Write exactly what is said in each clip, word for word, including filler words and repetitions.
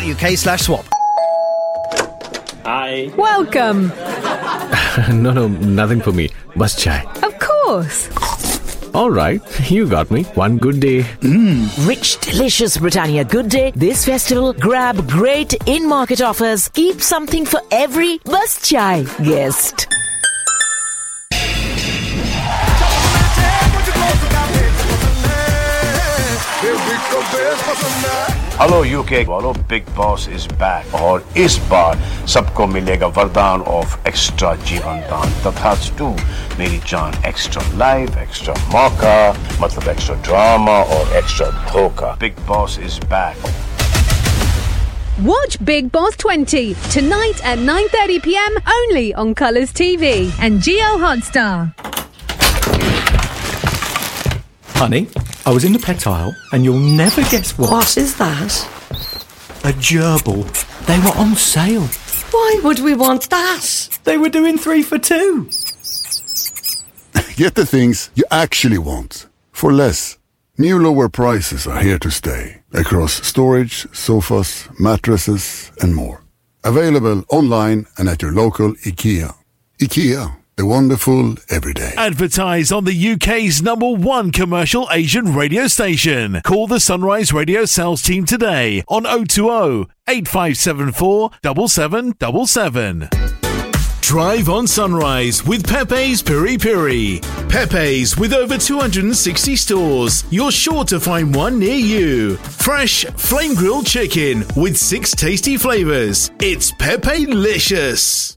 uk slash swap. Hi. Welcome. No, no, nothing for me. Bus chai. Of course. All right, you got me. One good day. Mmm, rich, delicious Britannia Good Day. This festival, grab great in-market offers. Keep something for every bus chai guest. Hello UK वालों, big boss is back और इस बार सबको मिलेगा वरदान of extra जीवन दान तथा to मेरी जान एक्स्ट्रा लाइफ, एक्स्ट्रा मौका मतलब एक्स्ट्रा ड्रामा और एक्स्ट्रा धोखा. Big boss is back. Watch Big Boss twenty tonight at nine thirty p m only on Colours T V and Geo Hotstar. Honey, I was in the pet aisle and you'll never guess what. What is that? A gerbil. They were on sale. Why would we want that? They were doing three for two. Get the things you actually want for less. New lower prices are here to stay across storage, sofas, mattresses and more. Available online and at your local IKEA. IKEA. The wonderful every day. Advertise on the U K's number one commercial Asian radio station. Call the Sunrise Radio sales team today on oh two oh, eight five seven four, seven seven seven seven. Drive on Sunrise with Pepe's Piri Piri. Pepe's with over two hundred sixty stores. You're sure to find one near you. Fresh flame grilled chicken with six tasty flavors. It's Pepe-licious.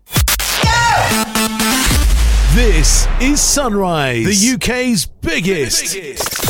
This is Sunrise, the U K's biggest. biggest.